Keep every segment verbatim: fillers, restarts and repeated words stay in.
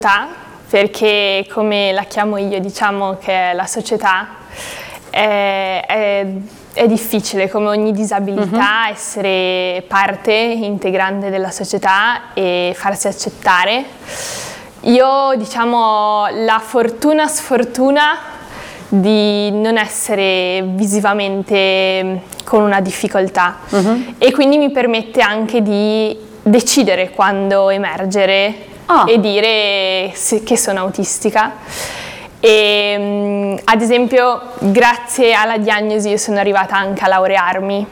perché come la chiamo io, diciamo che è la società, è, è, è difficile come ogni disabilità uh-huh. essere parte integrante della società e farsi accettare. Io diciamo ho la fortuna sfortuna di non essere visivamente con una difficoltà uh-huh. e quindi mi permette anche di decidere quando emergere oh. e dire che sono autistica. E, ad esempio, grazie alla diagnosi io sono arrivata anche a laurearmi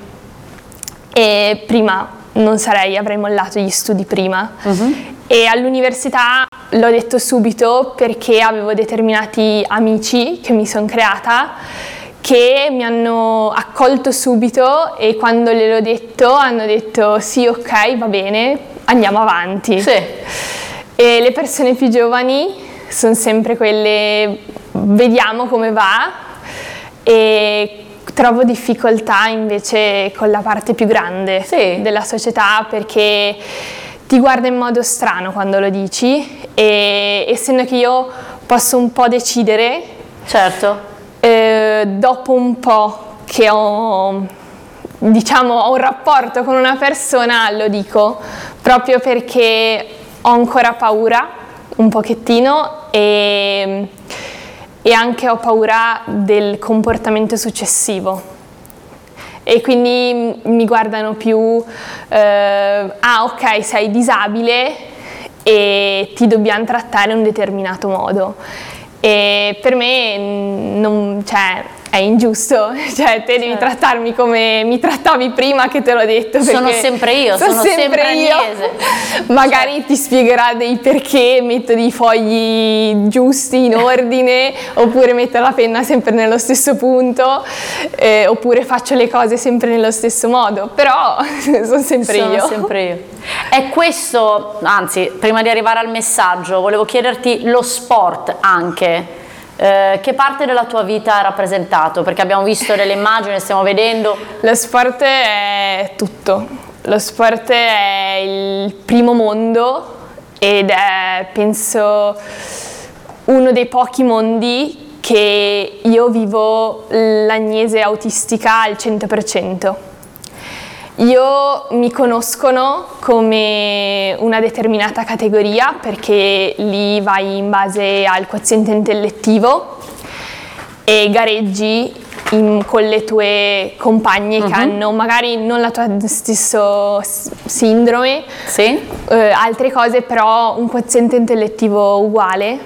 e prima non sarei, avrei mollato gli studi prima uh-huh. e all'università l'ho detto subito perché avevo determinati amici che mi sono creata che mi hanno accolto subito e quando gliel'ho detto hanno detto sì, ok, va bene, andiamo avanti. Sì. E le persone più giovani sono sempre quelle, vediamo come va, e trovo difficoltà invece con la parte più grande sì. della società perché ti guarda in modo strano quando lo dici e essendo che io posso un po' decidere, certo. eh, dopo un po' che ho, diciamo, ho un rapporto con una persona lo dico proprio perché ho ancora paura un pochettino e, e anche ho paura del comportamento successivo e quindi mi guardano più eh, ah ok, sei disabile e ti dobbiamo trattare in un determinato modo e per me non, cioè, è ingiusto, cioè te devi certo. trattarmi come mi trattavi prima che te l'ho detto. Sono sempre io, sono, sono sempre, sempre io. Agnese. Magari certo. ti spiegherà dei perché metto dei fogli giusti in ordine, oppure metto la penna sempre nello stesso punto, eh, oppure faccio le cose sempre nello stesso modo, però sono sempre sono io. Sono sempre io. È questo, anzi, prima di arrivare al messaggio, volevo chiederti lo sport anche. Eh, che parte della tua vita ha rappresentato? Perché abbiamo visto delle immagini, stiamo vedendo. Lo sport è tutto, lo sport è il primo mondo ed è, penso, uno dei pochi mondi che io vivo l'Agnese autistica al cento per cento. Io mi conoscono come una determinata categoria perché lì vai in base al quoziente intellettivo e gareggi in, con le tue compagne uh-huh. che hanno magari non la tua stessa sindrome, sì. eh, altre cose, però un quoziente intellettivo uguale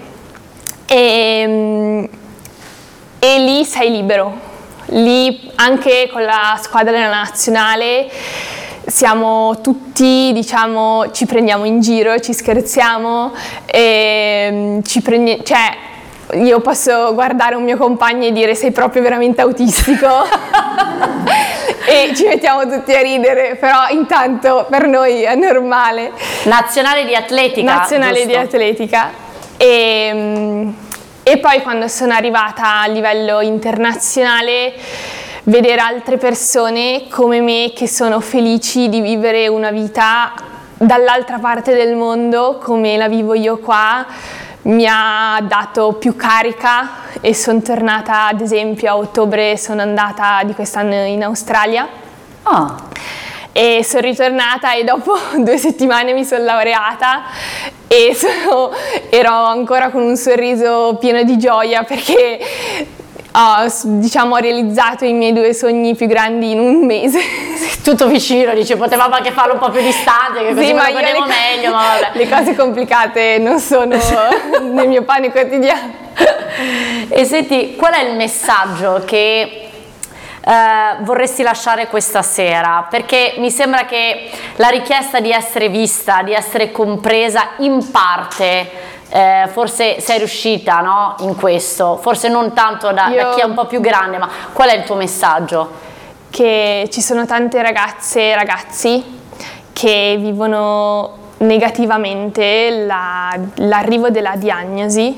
e, e lì sei libero. Lì anche con la squadra della nazionale siamo tutti, diciamo, ci prendiamo in giro, ci scherziamo, e ci prendi- cioè io posso guardare un mio compagno e dire sei proprio veramente autistico e ci mettiamo tutti a ridere, però intanto per noi è normale. Nazionale di atletica. Nazionale giusto? di atletica. E, E poi quando sono arrivata a livello internazionale, vedere altre persone come me che sono felici di vivere una vita dall'altra parte del mondo come la vivo io qua, mi ha dato più carica e sono tornata, ad esempio a ottobre sono andata di quest'anno in Australia. Oh. E sono ritornata e dopo due settimane mi sono laureata e sono, ero ancora con un sorriso pieno di gioia perché ho, diciamo, ho realizzato i miei due sogni più grandi in un mese. Tutto vicino, dice, potevamo anche farlo un po' più distante, che così sì, me ma lo godevo meglio, ma vabbè. Le cose complicate non sono nel mio pane quotidiano. E senti, qual è il messaggio che Uh, vorresti lasciare questa sera? Perché mi sembra che la richiesta di essere vista, di essere compresa in parte, eh, forse sei riuscita, no? In questo, forse non tanto da, Io... da chi è un po' più grande, ma qual è il tuo messaggio? Che ci sono tante ragazze e ragazzi che vivono negativamente la, l'arrivo della diagnosi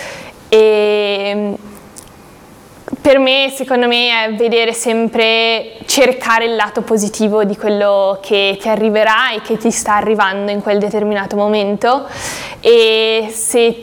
e per me, secondo me, è vedere sempre, cercare il lato positivo di quello che ti arriverà e che ti sta arrivando in quel determinato momento e se